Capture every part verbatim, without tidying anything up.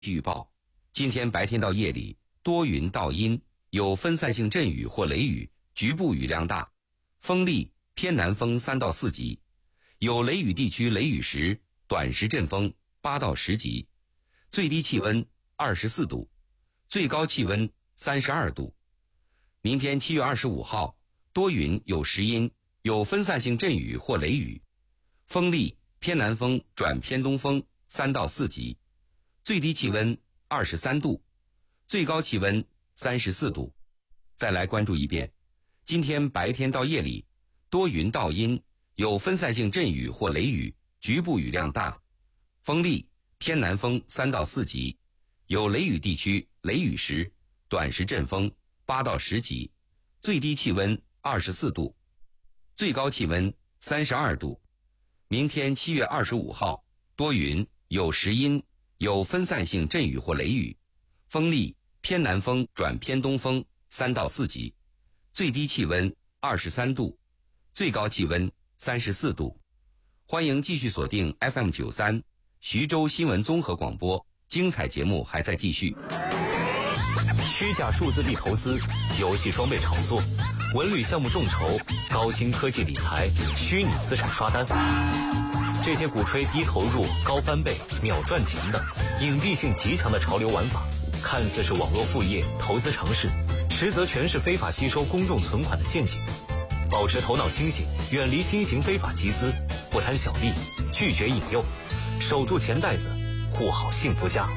预报：今天白天到夜里多云到阴，有分散性阵雨或雷雨，局部雨量大，风力偏南风三到四级，有雷雨地区雷雨时短时阵风八到十级，最低气温二十四度，最高气温三十二度。明天七月二十五号，多云有时阴，有分散性阵雨或雷雨，风力偏南风转偏东风三到四级，最低气温二十三度，最高气温三十四度。再来关注一遍，今天白天到夜里多云到阴，有分散性阵雨或雷雨，局部雨量大，风力偏南风三到四级，有雷雨地区雷雨时短时阵风八到十级，最低气温二十四度，最高气温三十二度。明天七月二十五号，多云有时阴，有分散性阵雨或雷雨，风力偏南风转偏东风三到四级，最低气温二十三度，最高气温三十四度。欢迎继续锁定 F M 九十三 徐州新闻综合广播，精彩节目还在继续。 虚假数字币投资、游戏装备炒作、文旅项目众筹、高新科技理财、虚拟资产刷单，这些鼓吹低投入、高翻倍、秒赚钱的隐蔽性极强的潮流玩法，看似是网络副业、投资尝试，实则全是非法吸收公众存款的陷阱。保持头脑清醒，远离新型非法集资，不贪小利，拒绝引诱，守住钱袋子，护好幸福家。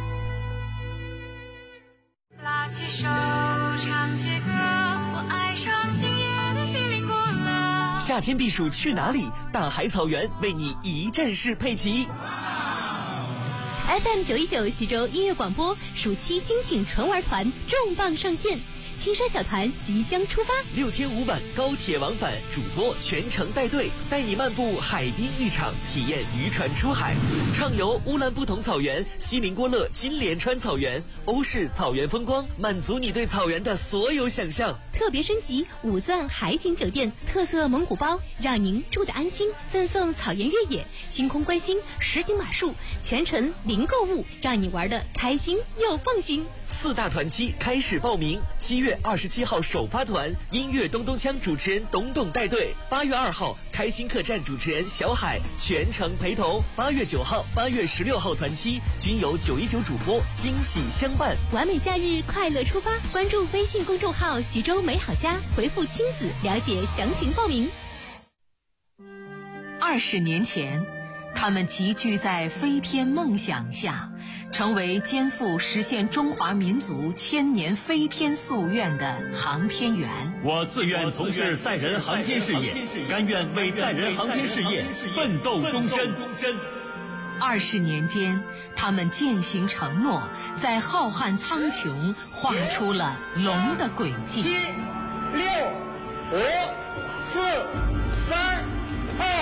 拉起手唱起歌，我爱上今夜的心灵过了。 夏天避暑去哪里？大海草原为你一站式配齐。 F M 九一九徐州音乐广播暑期精品纯玩团重磅上线，青山小团即将出发， 六天五晚高铁往返，主播全程带队，带你漫步海滨浴场，体验渔船出海，畅游乌兰布统草原、锡林郭勒金莲川草原、欧式草原风光，满足你对草原的所有想象。 特别升级五钻海景酒店，特色蒙古包，让您住得安心，赠送草原越野、星空观星、实景马术，全程零购物，让你玩得开心又放心。 四大团期开始报名，七月二十七号首发团，音乐咚咚锵主持人董董带队；八月二号开心客栈主持人小海全程陪同；八月九号、八月十六号团期均由九一九主播惊喜相伴。 完美夏日，快乐出发！关注微信公众号徐州美好家，回复亲子了解详情报名。 二十年前，他们集聚在飞天梦想下，成为肩负实现中华民族千年飞天夙愿的航天员。 我自愿从事载人航天事业，甘愿为载人航天事业奋斗终身。 二十年间，他们践行承诺，在浩瀚苍穹画出了龙的轨迹。 七、六、五、四、三。